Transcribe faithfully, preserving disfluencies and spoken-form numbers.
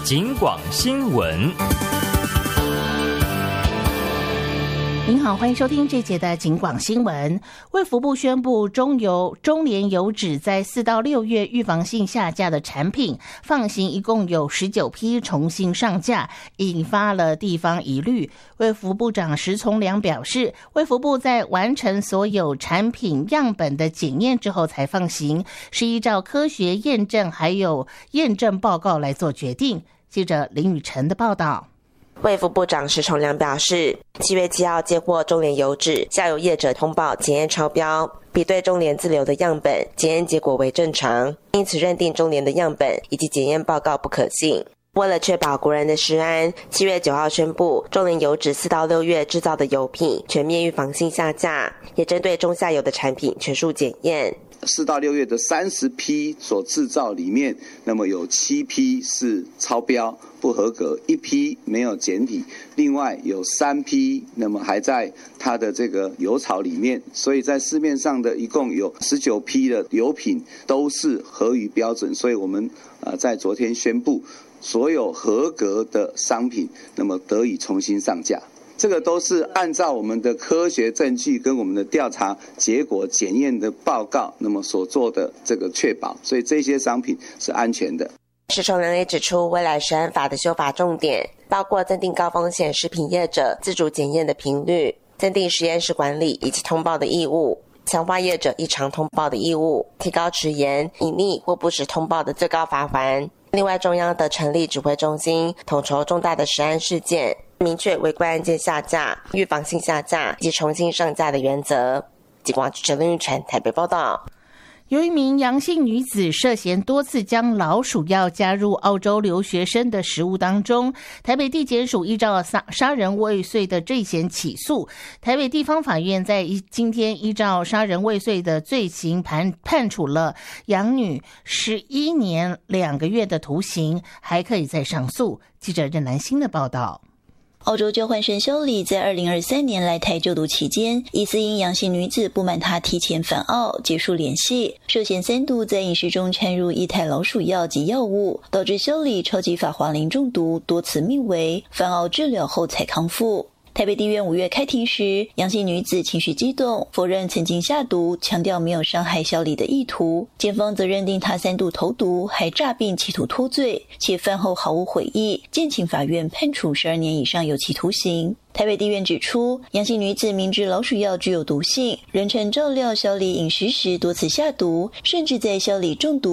警广新闻。 您好，欢迎收听这节的警广新闻。卫福部宣布，中油、中联油脂在四到六月预防性下架的产品放行，一共有十九批重新上架，引发了地方疑虑。卫福部长石从良表示，卫福部在完成所有产品样本的检验之后才放行，是依照科学验证还有验证报告来做决定。记者林雨晨的报道。 卫福部长石从良表示，七月七号接获中联油脂下游业者通报检验超标，比对中联自留的样本，检验结果为正常，因此认定中联的样本以及检验报告不可信。为了确保国人的食安，七月九号宣布中联油脂四到六月制造的油品全面预防性下架，也针对中下游的产品全数检验。 四到六月的三十批所制造里面，那么有七批是超标不合格，一批没有检体，另外有三批那么还在它的这个油槽里面，所以在市面上的一共有十九批的油品都是合于标准，所以我们呃在昨天宣布，所有合格的商品那么得以重新上架。这个都是按照我们的科学证据跟我们的调查结果检验的报告，那么所做的这个确保，所以这些商品是安全的。 石从良也指出，未来食安法的修法重点包括增订高风险食品业者自主检验的频率，增订实验室管理以及通报的义务，强化业者异常通报的义务，提高迟延、隐匿或不实通报的最高罚锾。另外，中央的成立指挥中心，统筹重大的食安事件，明确违规案件下架、预防性下架以及重新上架的原则。警广记者林玉成台北报道。 有一名杨姓女子涉嫌多次将老鼠药加入澳洲留学生的食物当中，台北地检署依照杀人未遂的罪嫌起诉。台北地方法院在今天依照杀人未遂的罪行判判处了杨女十一年两个月的徒刑，还可以再上诉。记者任南星的报道。 澳洲交换生肖里在二零二三年来台就读期间，疑似因杨姓女子不满她提前返澳结束联系，涉嫌三度在饮食中掺入液态老鼠药及药物，导致肖里超级法华林中毒，多次命危，返澳治疗后才康复。台北地院五月开庭时，杨姓女子情绪激动，否认曾经下毒，强调没有伤害肖里的意图。检方则认定她三度投毒，还诈并企图脱罪，且饭后毫无悔意，建请法院判处十二年以上有期徒刑。台北地院指出，杨姓女子明知老鼠药具有毒性，仍曾照料肖里饮食时多次下毒，甚至在肖里中毒